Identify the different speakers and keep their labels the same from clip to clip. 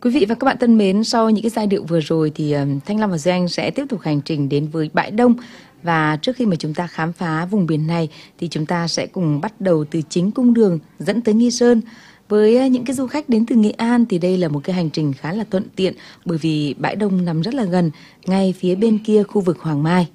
Speaker 1: Quý vị và các bạn thân mến, sau những cái giai điệu vừa rồi thì Thanh Long và Duy Anh sẽ tiếp tục hành trình đến với bãi Đông. Và trước khi mà chúng ta khám phá vùng biển này thì chúng ta sẽ cùng bắt đầu từ chính cung đường dẫn tới Nghi Sơn. Với những cái du khách đến từ Nghệ An thì đây là một cái hành trình khá là thuận tiện bởi vì bãi Đông nằm rất là gần, ngay phía bên kia khu vực Hoàng Mai.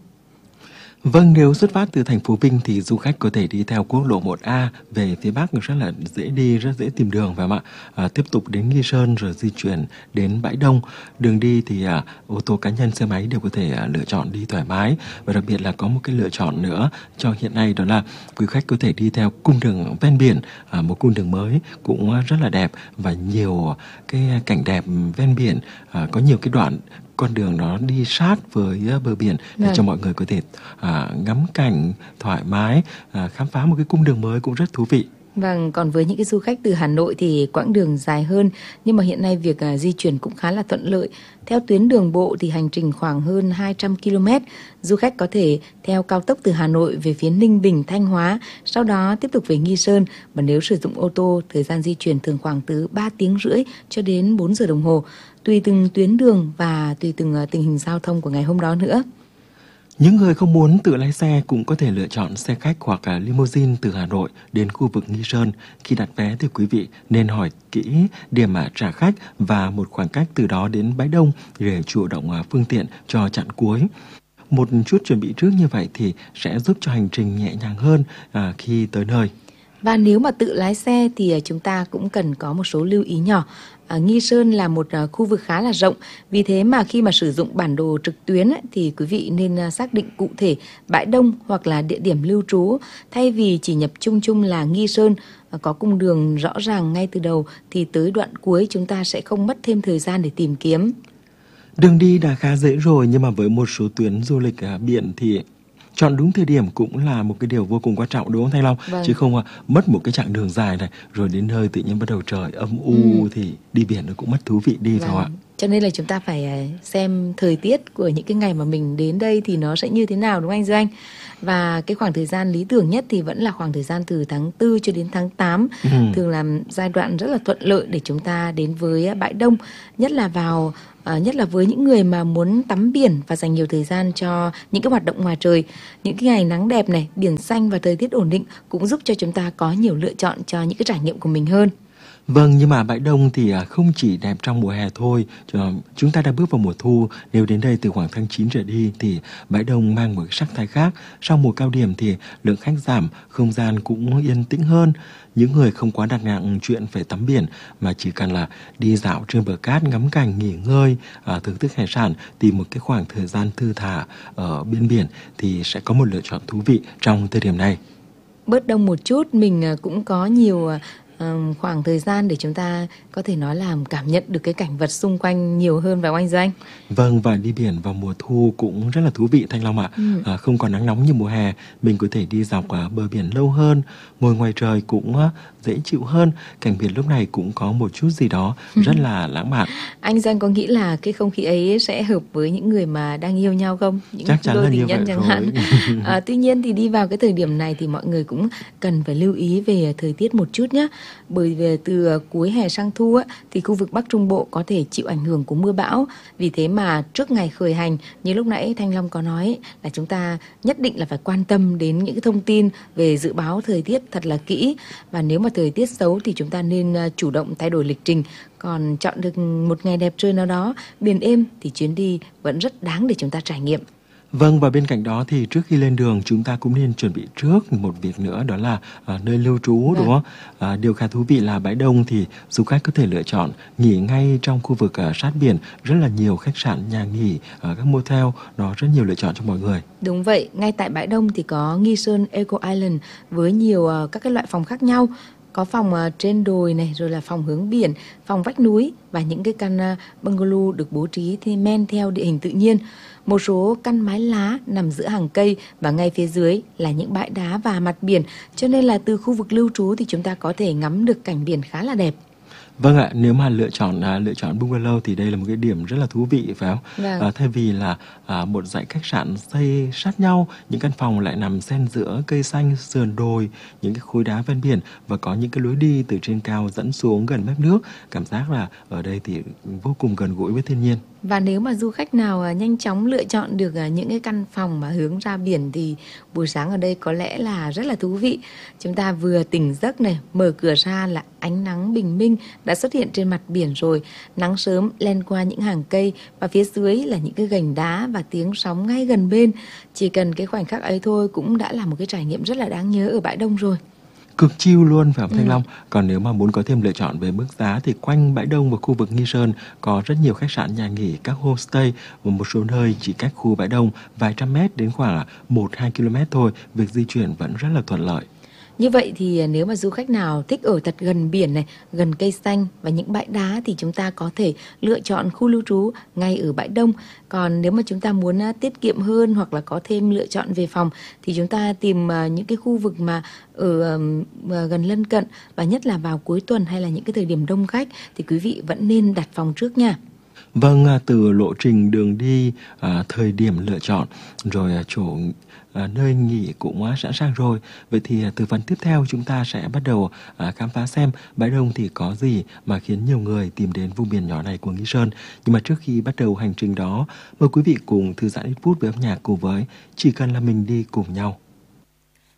Speaker 2: Vâng, nếu xuất phát từ thành phố Vinh thì du khách có thể đi theo quốc lộ 1A về phía Bắc rất là dễ đi, rất dễ tìm đường phải không ạ? Tiếp tục đến Nghi Sơn rồi di chuyển đến bãi Đông. Đường đi thì ô tô cá nhân, xe máy đều có thể lựa chọn đi thoải mái. Và đặc biệt là có một cái lựa chọn nữa cho hiện nay, đó là quý khách có thể đi theo cung đường ven biển, một cung đường mới cũng rất là đẹp và nhiều cái cảnh đẹp ven biển, có nhiều cái đoạn con đường nó đi sát với bờ biển để cho mọi người có thể ngắm cảnh thoải mái, khám phá một cái cung đường mới cũng rất thú vị.
Speaker 1: Vâng, còn với những cái du khách từ Hà Nội thì quãng đường dài hơn, nhưng mà hiện nay việc di chuyển cũng khá là thuận lợi. Theo tuyến đường bộ thì hành trình khoảng hơn 200 km, du khách có thể theo cao tốc từ Hà Nội về phía Ninh Bình, Thanh Hóa, sau đó tiếp tục về Nghi Sơn. Và nếu sử dụng ô tô, thời gian di chuyển thường khoảng từ 3 tiếng rưỡi cho đến 4 giờ đồng hồ, tùy từng tuyến đường và tùy từng tình hình giao thông của ngày hôm đó nữa.
Speaker 2: Những người không muốn tự lái xe cũng có thể lựa chọn xe khách hoặc limousine từ Hà Nội đến khu vực Nghi Sơn. Khi đặt vé thì quý vị nên hỏi kỹ điểm trả khách và một khoảng cách từ đó đến bãi Đông để chủ động phương tiện cho chặng cuối. Một chút chuẩn bị trước như vậy thì sẽ giúp cho hành trình nhẹ nhàng hơn khi tới nơi.
Speaker 1: Và nếu mà tự lái xe thì chúng ta cũng cần có một số lưu ý nhỏ. Nghi Sơn là một khu vực khá là rộng, vì thế mà khi mà sử dụng bản đồ trực tuyến thì quý vị nên xác định cụ thể bãi Đông hoặc là địa điểm lưu trú, thay vì chỉ nhập chung là Nghi Sơn. Có cung đường rõ ràng ngay từ đầu thì tới đoạn cuối chúng ta sẽ không mất thêm thời gian để tìm kiếm.
Speaker 2: Đường đi đã khá dễ rồi, nhưng mà với một số tuyến du lịch biển thì chọn đúng thời điểm cũng là một cái điều vô cùng quan trọng, đúng không Thanh Long?
Speaker 1: Vâng.
Speaker 2: Chứ không mất một cái chặng đường dài này rồi đến nơi tự nhiên bắt đầu trời âm u thì đi biển nó cũng mất thú vị đi. Vâng. Phải không ạ?
Speaker 1: Cho nên là chúng ta phải xem thời tiết của những cái ngày mà mình đến đây thì nó sẽ như thế nào, đúng không anh Duy Anh? Và cái khoảng thời gian lý tưởng nhất thì vẫn là khoảng thời gian từ tháng 4 cho đến tháng 8. Thường là giai đoạn rất là thuận lợi để chúng ta đến với bãi Đông, nhất là với những người mà muốn tắm biển và dành nhiều thời gian cho những cái hoạt động ngoài trời. Những cái ngày nắng đẹp này, biển xanh và thời tiết ổn định cũng giúp cho chúng ta có nhiều lựa chọn cho những cái trải nghiệm của mình hơn.
Speaker 2: Vâng, nhưng mà bãi Đông thì không chỉ đẹp trong mùa hè thôi. Chúng ta đã bước vào mùa thu. Nếu đến đây từ khoảng tháng 9 trở đi thì bãi Đông mang một sắc thái khác. Sau mùa cao điểm thì lượng khách giảm, không gian cũng yên tĩnh hơn. Những người không quá đặt nặng chuyện phải tắm biển mà chỉ cần là đi dạo trên bờ cát, ngắm cảnh, nghỉ ngơi, thưởng thức hải sản, tìm một cái khoảng thời gian thư thả ở bên biển thì sẽ có một lựa chọn thú vị trong thời điểm này.
Speaker 1: Bớt đông một chút, mình cũng có nhiều khoảng thời gian để chúng ta có thể nói là cảm nhận được cái cảnh vật xung quanh nhiều hơn, vào anh Duy Anh.
Speaker 2: Vâng, và đi biển vào mùa thu cũng rất là thú vị Thanh Long ạ. Không còn nắng nóng như mùa hè, mình có thể đi dọc bờ biển lâu hơn, ngồi ngoài trời cũng dễ chịu hơn. Cảnh biển lúc này cũng có một chút gì đó rất là lãng mạn.
Speaker 1: Anh Duy Anh có nghĩ là cái không khí ấy sẽ hợp với những người mà đang yêu nhau không? Những
Speaker 2: chắc chắn
Speaker 1: đôi
Speaker 2: là
Speaker 1: tình
Speaker 2: như
Speaker 1: nhân
Speaker 2: vậy
Speaker 1: chẳng
Speaker 2: rồi.
Speaker 1: hạn. Tuy nhiên thì đi vào cái thời điểm này thì mọi người cũng cần phải lưu ý về thời tiết một chút nhé. Bởi vì từ cuối hè sang thu thì khu vực Bắc Trung Bộ có thể chịu ảnh hưởng của mưa bão. Vì thế mà trước ngày khởi hành, như lúc nãy Thanh Long có nói, là chúng ta nhất định là phải quan tâm đến những cái thông tin về dự báo thời tiết thật là kỹ. Và nếu mà thời tiết xấu thì chúng ta nên chủ động thay đổi lịch trình. Còn chọn được một ngày đẹp trời nào đó, biển êm thì chuyến đi vẫn rất đáng để chúng ta trải nghiệm.
Speaker 2: Vâng, và bên cạnh đó thì trước khi lên đường chúng ta cũng nên chuẩn bị trước một việc nữa, đó là nơi lưu trú, đúng không? Điều khá thú vị là bãi Đông thì du khách có thể lựa chọn nghỉ ngay trong khu vực sát biển. Rất là nhiều khách sạn, nhà nghỉ, các motel, nó rất nhiều lựa chọn cho mọi người.
Speaker 1: Đúng vậy, ngay tại bãi Đông thì có Nghi Sơn Eco Island với nhiều các cái loại phòng khác nhau. Có phòng trên đồi này, rồi là phòng hướng biển, phòng vách núi và những cái căn bungalow được bố trí thì men theo địa hình tự nhiên. Một số căn mái lá nằm giữa hàng cây và ngay phía dưới là những bãi đá và mặt biển, cho nên là từ khu vực lưu trú thì chúng ta có thể ngắm được cảnh biển khá là đẹp.
Speaker 2: Vâng ạ, nếu mà lựa chọn bungalow thì đây là một cái điểm rất là thú vị phải không?
Speaker 1: Vâng.
Speaker 2: Thay vì là một dãy khách sạn xây sát nhau, những căn phòng lại nằm xen giữa cây xanh, sườn đồi, những cái khối đá ven biển và có những cái lối đi từ trên cao dẫn xuống gần mép nước. Cảm giác là ở đây thì vô cùng gần gũi với thiên nhiên.
Speaker 1: Và nếu mà du khách nào nhanh chóng lựa chọn được những cái căn phòng mà hướng ra biển thì buổi sáng ở đây có lẽ là rất là thú vị. Chúng ta vừa tỉnh giấc này, mở cửa ra là ánh nắng bình minh đã xuất hiện trên mặt biển rồi. Nắng sớm len qua những hàng cây và phía dưới là những cái gành đá và tiếng sóng ngay gần bên. Chỉ cần cái khoảnh khắc ấy thôi cũng đã là một cái trải nghiệm rất là đáng nhớ ở bãi Đông rồi.
Speaker 2: Cực chill luôn phải không Thanh Long? Còn nếu mà muốn có thêm lựa chọn về mức giá thì quanh bãi Đông và khu vực Nghi Sơn có rất nhiều khách sạn nhà nghỉ, các homestay và một số nơi chỉ cách khu bãi Đông vài trăm mét đến khoảng 1-2 km thôi, việc di chuyển vẫn rất là thuận lợi.
Speaker 1: Như vậy thì nếu mà du khách nào thích ở thật gần biển này, gần cây xanh và những bãi đá thì chúng ta có thể lựa chọn khu lưu trú ngay ở bãi Đông. Còn nếu mà chúng ta muốn tiết kiệm hơn hoặc là có thêm lựa chọn về phòng thì chúng ta tìm những cái khu vực mà ở gần lân cận, và nhất là vào cuối tuần hay là những cái thời điểm đông khách thì quý vị vẫn nên đặt phòng trước nha.
Speaker 2: Vâng, từ lộ trình đường đi, thời điểm lựa chọn, rồi chỗ nơi nghỉ cũng sẵn sàng rồi. Vậy thì từ phần tiếp theo chúng ta sẽ bắt đầu khám phá xem bãi Đông thì có gì mà khiến nhiều người tìm đến vùng biển nhỏ này của Nghi Sơn. Nhưng mà trước khi bắt đầu hành trình đó, mời quý vị cùng thư giãn ít phút với âm nhạc cùng với Chỉ Cần Là Mình Đi Cùng Nhau.